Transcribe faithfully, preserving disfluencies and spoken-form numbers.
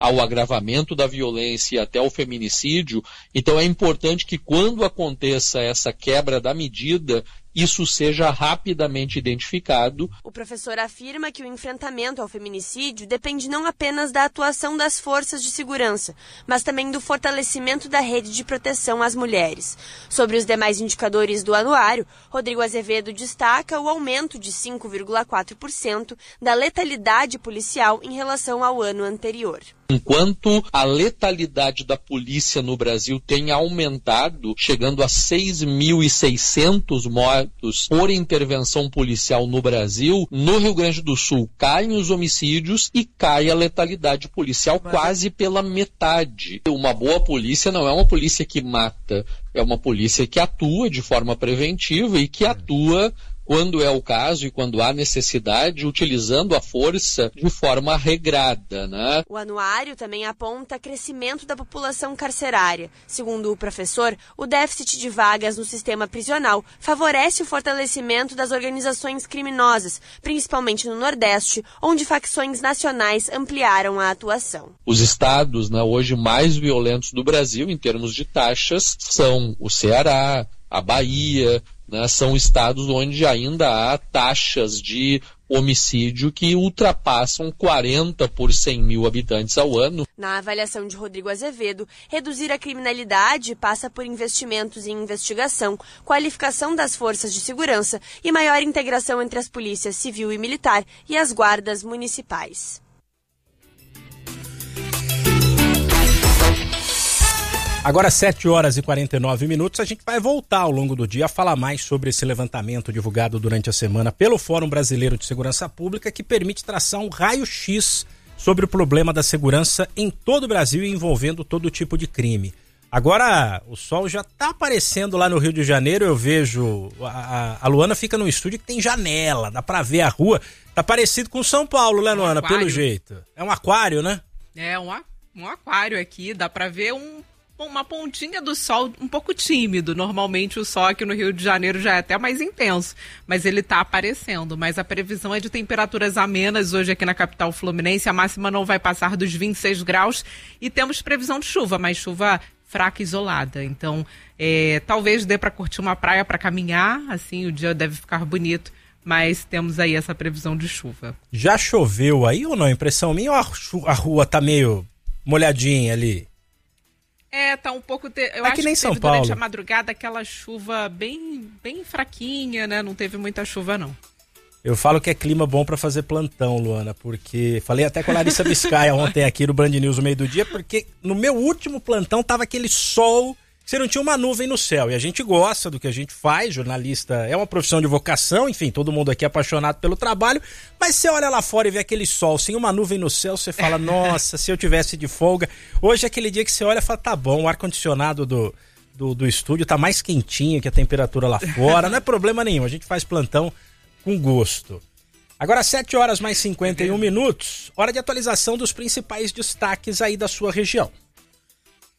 ao agravamento da violência e até ao feminicídio. Então é importante que quando aconteça essa quebra da medida, isso seja rapidamente identificado. O professor afirma que o enfrentamento ao feminicídio depende não apenas da atuação das forças de segurança, mas também do fortalecimento da rede de proteção às mulheres. Sobre os demais indicadores do anuário, Rodrigo Azevedo destaca o aumento de cinco vírgula quatro por cento da letalidade policial em relação ao ano anterior. Enquanto a letalidade da polícia no Brasil tem aumentado, chegando a seis mil e seiscentos mortos por intervenção policial no Brasil, no Rio Grande do Sul caem os homicídios e cai a letalidade policial quase pela metade. Uma boa polícia não é uma polícia que mata, é uma polícia que atua de forma preventiva e que atua quando é o caso e quando há necessidade, utilizando a força de forma regrada, né? O anuário também aponta crescimento da população carcerária. Segundo o professor, o déficit de vagas no sistema prisional favorece o fortalecimento das organizações criminosas, principalmente no Nordeste, onde facções nacionais ampliaram a atuação. Os estados, né, hoje mais violentos do Brasil, em termos de taxas, são o Ceará, a Bahia, né, são estados onde ainda há taxas de homicídio que ultrapassam quarenta por cem mil habitantes ao ano. Na avaliação de Rodrigo Azevedo, reduzir a criminalidade passa por investimentos em investigação, qualificação das forças de segurança e maior integração entre as polícias civil e militar e as guardas municipais. Agora, sete horas e quarenta e nove minutos, a gente vai voltar ao longo do dia a falar mais sobre esse levantamento divulgado durante a semana pelo Fórum Brasileiro de Segurança Pública, que permite traçar um raio-x sobre o problema da segurança em todo o Brasil e envolvendo todo tipo de crime. Agora, o sol já está aparecendo lá no Rio de Janeiro, eu vejo, a, a Luana fica num estúdio que tem janela, dá para ver a rua, tá parecido com São Paulo, né, Luana, um pelo jeito. É um aquário, né? É, um, um aquário aqui, dá para ver um uma pontinha do sol um pouco tímido. Normalmente o sol aqui no Rio de Janeiro já é até mais intenso, mas ele está aparecendo. Mas a previsão é de temperaturas amenas hoje aqui na capital fluminense. A máxima não vai passar dos vinte e seis graus e temos previsão de chuva, mas chuva fraca e isolada. Então, é, talvez dê para curtir uma praia, para caminhar, assim o dia deve ficar bonito. Mas temos aí essa previsão de chuva. Já choveu aí ou não? Impressão minha ou a, chu- a rua tá meio molhadinha ali? É, tá um pouco... Te... Eu é acho que nem que São teve Paulo. Durante a madrugada aquela chuva bem, bem fraquinha, né? Não teve muita chuva, não. Eu falo que é clima bom pra fazer plantão, Luana, porque... Falei até com a Larissa Biscaia ontem aqui no Band News no meio do dia, porque no meu último plantão tava aquele sol... Você não tinha uma nuvem no céu, e a gente gosta do que a gente faz, jornalista é uma profissão de vocação, enfim, todo mundo aqui é apaixonado pelo trabalho, mas você olha lá fora e vê aquele sol sem uma nuvem no céu, você fala, nossa, se eu tivesse de folga. Hoje é aquele dia que você olha e fala, tá bom, o ar-condicionado do, do, do estúdio tá mais quentinho que a temperatura lá fora, não é problema nenhum, a gente faz plantão com gosto. Agora, sete horas mais cinquenta e um minutos, hora de atualização dos principais destaques aí da sua região.